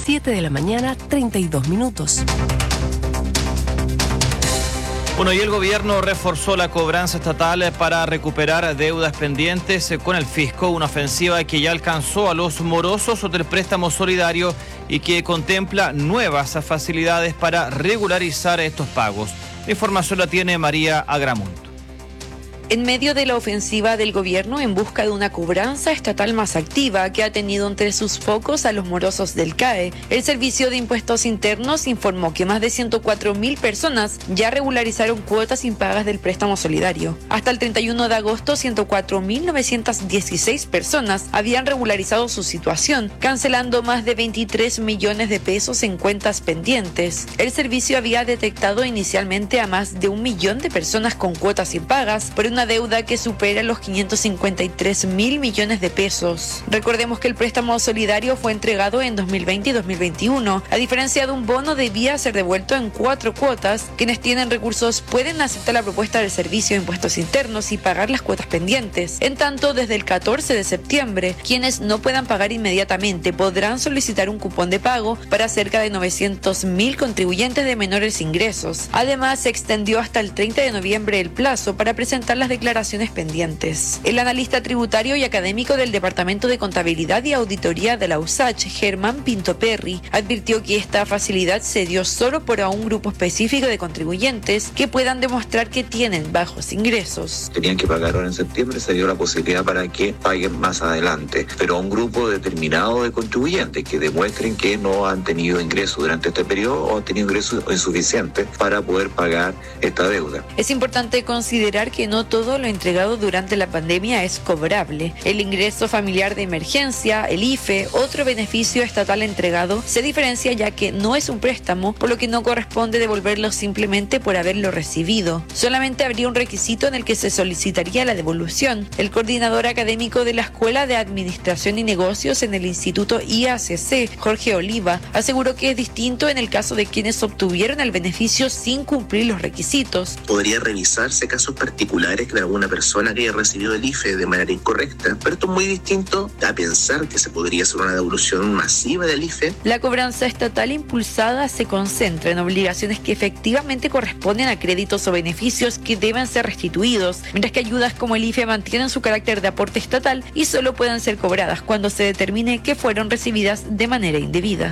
7 de la mañana, 32 minutos. Bueno, y el gobierno reforzó la cobranza estatal para recuperar deudas pendientes con el fisco, una ofensiva que ya alcanzó a los morosos del préstamo solidario y que contempla nuevas facilidades para regularizar estos pagos. La información la tiene María Agramunt. En medio de la ofensiva del gobierno en busca de una cobranza estatal más activa que ha tenido entre sus focos a los morosos del CAE, el Servicio de Impuestos Internos informó que más de 104.000 personas ya regularizaron cuotas impagas del préstamo solidario. Hasta el 31 de agosto, 104.916 personas habían regularizado su situación, cancelando más de 23 millones de pesos en cuentas pendientes. El servicio había detectado inicialmente a más de 1 millón de personas con cuotas impagas por una deuda que supera los 553.000 millones de pesos. Recordemos que el préstamo solidario fue entregado en 2020 y 2021. A diferencia de un bono, debía ser devuelto en 4 cuotas. Quienes tienen recursos pueden aceptar la propuesta del Servicio de Impuestos Internos y pagar las cuotas pendientes. En tanto, desde el 14 de septiembre, quienes no puedan pagar inmediatamente podrán solicitar un cupón de pago para cerca de 900.000 contribuyentes de menores ingresos. Además, se extendió hasta el 30 de noviembre el plazo para presentar las declaraciones pendientes. El analista tributario y académico del Departamento de Contabilidad y Auditoría de la USACH, Germán Pinto Perry, advirtió que esta facilidad se dio solo por a un grupo específico de contribuyentes que puedan demostrar que tienen bajos ingresos. Tenían que pagar ahora en septiembre, se dio la posibilidad para que paguen más adelante, pero a un grupo determinado de contribuyentes que demuestren que no han tenido ingresos durante este periodo o han tenido ingresos insuficientes para poder pagar esta deuda. Es importante considerar que no todo lo entregado durante la pandemia es cobrable. El ingreso familiar de emergencia, el IFE, otro beneficio estatal entregado, se diferencia ya que no es un préstamo, por lo que no corresponde devolverlo simplemente por haberlo recibido. Solamente habría un requisito en el que se solicitaría la devolución. El coordinador académico de la Escuela de Administración y Negocios en el Instituto IACC, Jorge Oliva, aseguró que es distinto en el caso de quienes obtuvieron el beneficio sin cumplir los requisitos. Podría revisarse casos particulares de alguna persona que haya recibido el IFE de manera incorrecta, pero esto es muy distinto a pensar que se podría hacer una devolución masiva del IFE. La cobranza estatal impulsada se concentra en obligaciones que efectivamente corresponden a créditos o beneficios que deben ser restituidos, mientras que ayudas como el IFE mantienen su carácter de aporte estatal y solo pueden ser cobradas cuando se determine que fueron recibidas de manera indebida.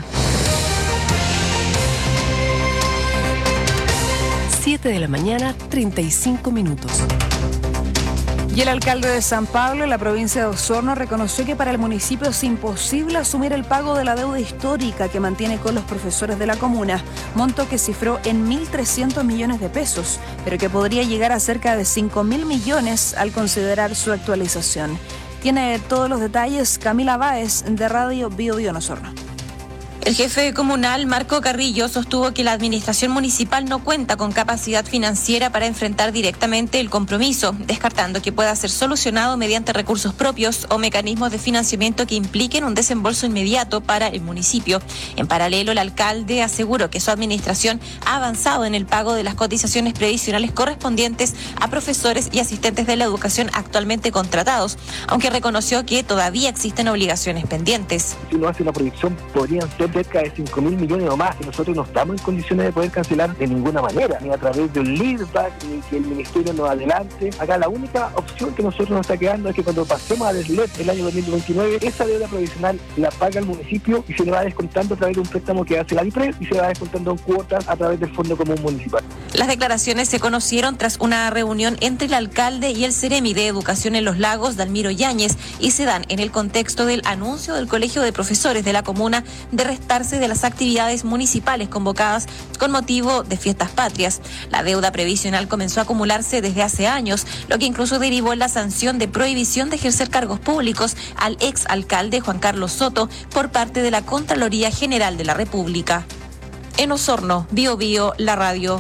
7 de la mañana, 35 minutos. Y el alcalde de San Pablo, en la provincia de Osorno, reconoció que para el municipio es imposible asumir el pago de la deuda histórica que mantiene con los profesores de la comuna, monto que cifró en 1.300 millones de pesos, pero que podría llegar a cerca de 5.000 millones al considerar su actualización. Tiene todos los detalles Camila Báez, de Radio Bio Bio en Osorno. El jefe comunal, Marco Carrillo, sostuvo que la administración municipal no cuenta con capacidad financiera para enfrentar directamente el compromiso, descartando que pueda ser solucionado mediante recursos propios o mecanismos de financiamiento que impliquen un desembolso inmediato para el municipio. En paralelo, el alcalde aseguró que su administración ha avanzado en el pago de las cotizaciones previsionales correspondientes a profesores y asistentes de la educación actualmente contratados, aunque reconoció que todavía existen obligaciones pendientes. Si uno hace una proyección, podrían ser cerca de 5.000 millones o más, que nosotros no estamos en condiciones de poder cancelar de ninguna manera, ni a través de un leaseback, ni que el ministerio nos adelante. Acá la única opción que nosotros nos está quedando es que cuando pasemos a DESLEP el año 2029, esa deuda provisional la paga el municipio y se le va descontando a través de un préstamo que hace la DIPRES y se va descontando en cuotas a través del Fondo Común Municipal. Las declaraciones se conocieron tras una reunión entre el alcalde y el Ceremi de Educación en Los Lagos, Dalmiro Yáñez, y se dan en el contexto del anuncio del Colegio de Profesores de la comuna de restarse de las actividades municipales convocadas con motivo de fiestas patrias. La deuda previsional comenzó a acumularse desde hace años, lo que incluso derivó en la sanción de prohibición de ejercer cargos públicos al exalcalde Juan Carlos Soto por parte de la Contraloría General de la República. En Osorno, Bio Bio, la radio.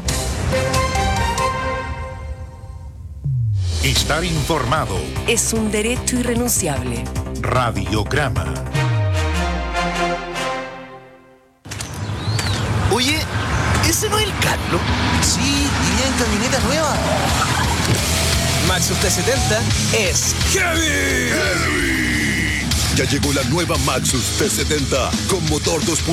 Estar informado es un derecho irrenunciable. Radiograma. Oye, ¿ese no es el Carlos? Sí, y en camioneta nueva. Maxus T70 es heavy. Ya llegó la nueva Maxus T70 con motor 2.0